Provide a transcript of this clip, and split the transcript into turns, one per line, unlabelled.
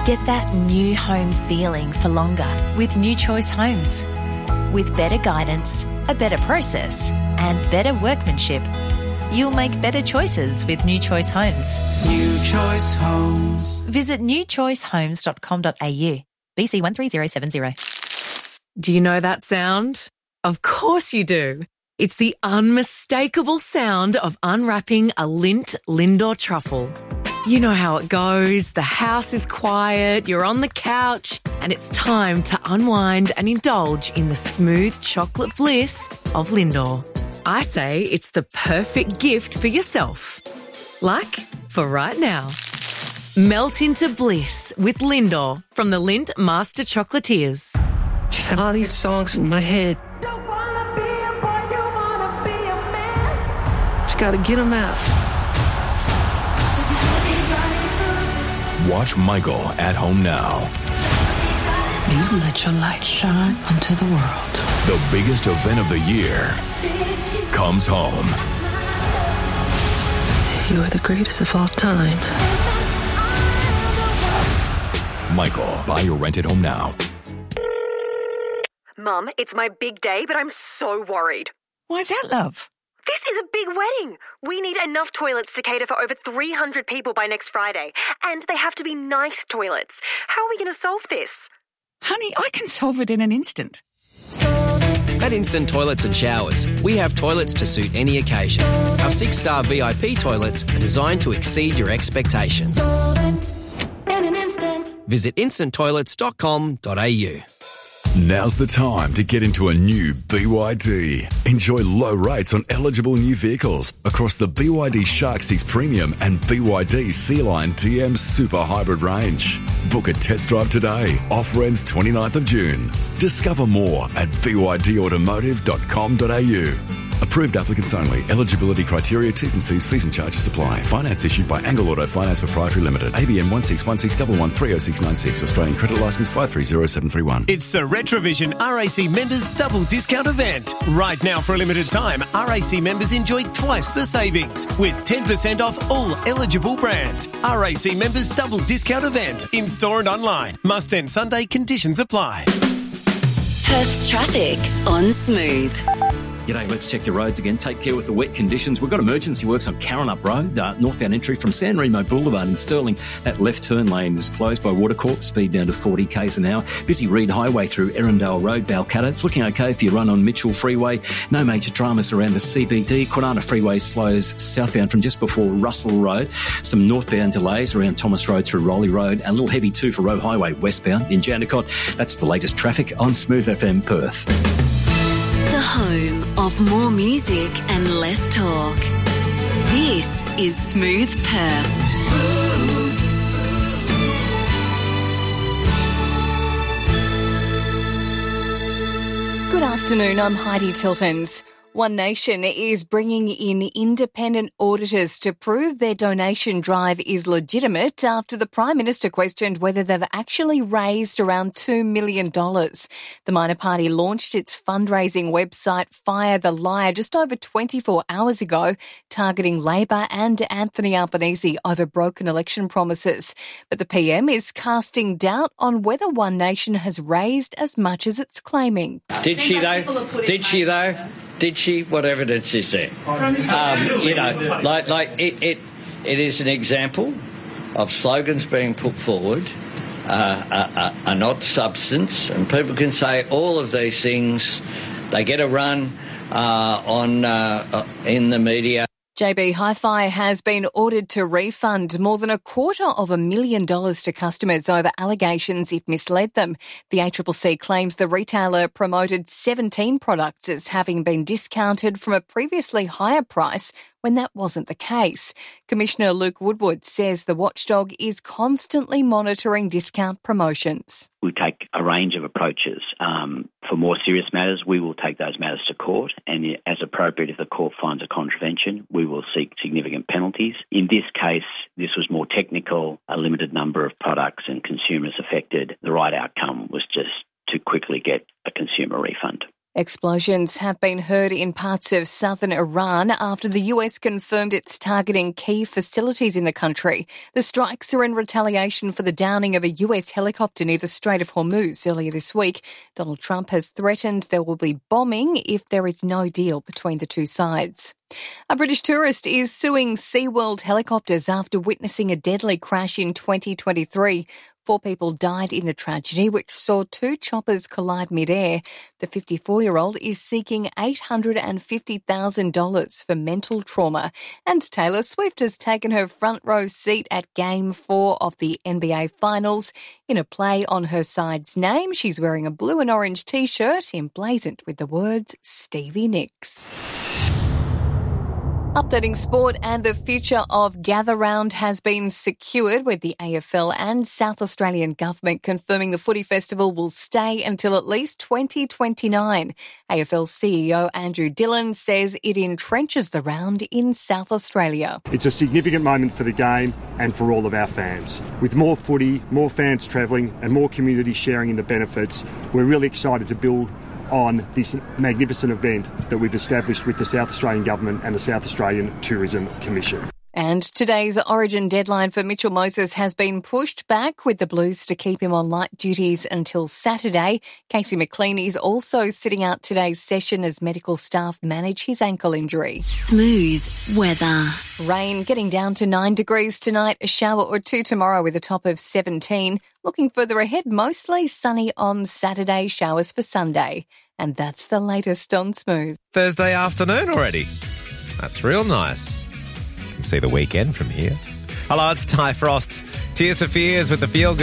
Get that new home feeling for longer with New Choice Homes. With better guidance, a better process, and better workmanship, you'll make better choices with New Choice Homes.
New Choice Homes.
Visit newchoicehomes.com.au. BC 13070.
Do you know that sound? Of course you do. It's the unmistakable sound of unwrapping a Lindt Lindor truffle. You know how it goes. The house is quiet, you're on the couch, and it's time to unwind and indulge in the smooth chocolate bliss of Lindor. I say it's the perfect gift for yourself. Like for right now. Melt into bliss with Lindor from the Lindt Master Chocolatiers.
Just had all these songs in my head. Just gotta get them out.
Watch Michael at home now.
You let your light shine onto the world.
The biggest event of the year comes home.
You are the greatest of all time.
Michael, buy your rent at home now.
Mum, it's my big day, but I'm so worried.
Why's that, love?
This is a big wedding. We need enough toilets to cater for over 300 people by next Friday. And they have to be nice toilets. How are we going to solve this?
Honey, I can solve it in an instant.
At Instant Toilets and Showers, we have toilets to suit any occasion. Our 6-star VIP toilets are designed to exceed your expectations. Visit instanttoilets.com.au.
Now's the time to get into a new BYD. Enjoy low rates on eligible new vehicles across the BYD Shark 6 Premium and BYD Sea-Line TM Super Hybrid range. Book a test drive today. Offer ends 29th of June. Discover more at bydautomotive.com.au. Approved applicants only. Eligibility criteria, T's and C's, fees and charges apply. Finance issued by Angle Auto Finance Proprietary Limited. ABN 16161130696. Australian Credit Licence 530731.
It's the Retrovision RAC Members Double Discount Event. Right now for a limited time, RAC members enjoy twice the savings with 10% off all eligible brands. RAC Members Double Discount Event. In store and online. Must end Sunday. Conditions apply.
Perth's traffic on Smooth.
G'day, let's check your roads again. Take care with the wet conditions. We've got emergency works on Karrinyup Road, northbound entry from San Remo Boulevard in Stirling. That left turn lane is closed by Watercourt, speed down to 40 k's an hour. Busy Reed Highway through Erindale Road, Balcatta. It's looking okay if you run on Mitchell Freeway. No major dramas around the CBD. Kwinana Freeway slows southbound from just before Russell Road. Some northbound delays around Thomas Road through Rowley Road. A little heavy too for Roe Highway westbound in Jandakot. That's the latest traffic on Smooth FM Perth.
The home of more music and less talk. This is Smooth Perth. Smooth.
Good afternoon, I'm Heidi Tiltons. One Nation is bringing in independent auditors to prove their donation drive is legitimate after the Prime Minister questioned whether they've actually raised around $2 million. The minor party launched its fundraising website Fire the Liar just over 24 hours ago, targeting Labor and Anthony Albanese over broken election promises. But the PM is casting doubt on whether One Nation has raised as much as it's claiming.
Did she though? Did she? What evidence is there? It is an example of slogans being put forward are not substance, and people can say all of these things. They get a run in the media.
JB Hi-Fi has been ordered to refund more than $250,000 to customers over allegations it misled them. The ACCC claims the retailer promoted 17 products as having been discounted from a previously higher price when that wasn't the case. Commissioner Luke Woodward says the watchdog is constantly monitoring discount promotions.
We take a range of approaches. For more serious matters, we will take those matters to court, and as appropriate, if the court finds a contravention, we will seek significant penalties. In this case, this was more technical, a limited number of products and consumers affected. The right outcome was just to quickly get a consumer refund.
Explosions have been heard in parts of southern Iran after the US confirmed it's targeting key facilities in the country. The strikes are in retaliation for the downing of a US helicopter near the Strait of Hormuz earlier this week. Donald Trump has threatened there will be bombing if there is no deal between the two sides. A British tourist is suing SeaWorld helicopters after witnessing a deadly crash in 2023. 4 people died in the tragedy, which saw 2 choppers collide mid-air. The 54-year-old is seeking $850,000 for mental trauma. And Taylor Swift has taken her front row seat at Game 4 of the NBA Finals. In a play on her side's name, she's wearing a blue and orange T-shirt emblazoned with the words Stevie Nicks. Updating sport, and the future of Gather Round has been secured, with the AFL and South Australian government confirming the footy festival will stay until at least 2029. AFL CEO Andrew Dillon says it entrenches the round in South Australia.
It's a significant moment for the game and for all of our fans. With more footy, more fans travelling and more community sharing in the benefits, we're really excited to build on this magnificent event that we've established with the South Australian Government and the South Australian Tourism Commission.
And today's Origin deadline for Mitchell Moses has been pushed back, with the Blues to keep him on light duties until Saturday. Casey McLean is also sitting out today's session as medical staff manage his ankle injury.
Smooth weather.
Rain getting down to 9 degrees tonight, a shower or 2 tomorrow with a top of 17. Looking further ahead, mostly sunny on Saturday, showers for Sunday. And that's the latest on Smooth.
Thursday afternoon already. That's real nice. You can see the weekend from here. Hello, it's Ty Frost. Tears for Fears with the feel-good